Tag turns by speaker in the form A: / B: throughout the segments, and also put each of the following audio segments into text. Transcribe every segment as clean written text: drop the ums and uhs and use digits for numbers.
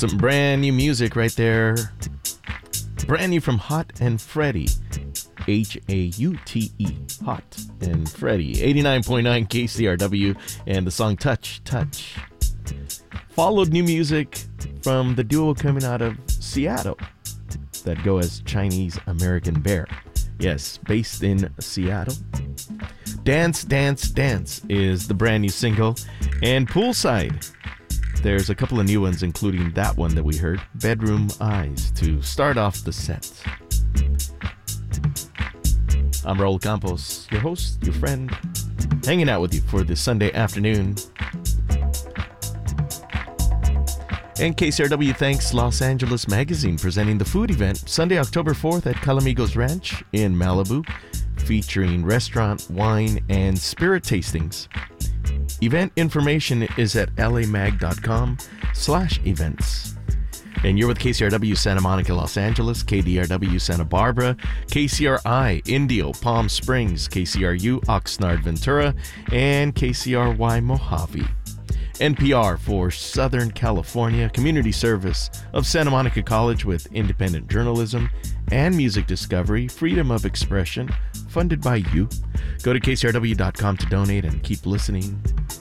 A: Some brand new music right there. Brand new from Hot and Freddie. H-A-U-T-E. Hot and Freddie. 89.9 KCRW and the song Touch, Touch. Followed new music from the duo coming out of Seattle that go as Chinese American Bear. Yes, based in Seattle. Dance, Dance, Dance is the brand new single. And Poolside. There's a couple of new ones, including that one that we heard, Bedroom Eyes, to start off the set. I'm Raul Campos, your host, your friend, hanging out with you for this Sunday afternoon. And KCRW thanks Los Angeles Magazine presenting the food event Sunday, October 4th at Calamigos Ranch in Malibu, featuring restaurant, wine, and spirit tastings. Event information is at lamag.com/events. And you're with KCRW Santa Monica, Los Angeles, KDRW Santa Barbara, KCRI Indio, Palm Springs, KCRU Oxnard, Ventura, and KCRY Mojave. NPR for Southern California, community service of Santa Monica College with independent journalism and music discovery, freedom of expression, funded by you. Go to kcrw.com to donate and keep listening.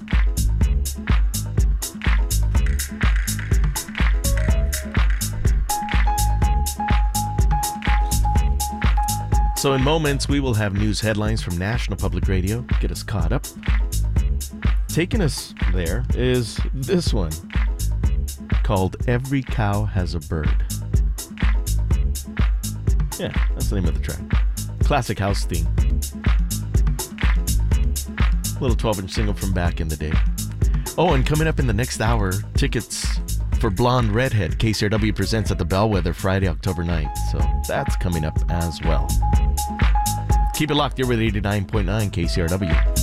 A: So in moments, we will have news headlines from National Public Radio. Get us caught up. Taking us there is this one called Every Cow Has a Bird. Yeah, that's the name of the track. Classic house theme. Little 12-inch single from back in the day. Oh, and coming up in the next hour, tickets for Blonde Redhead. KCRW presents at the Bellwether Friday, October 9th. So that's coming up as well. Keep it locked. You're with 89.9 KCRW.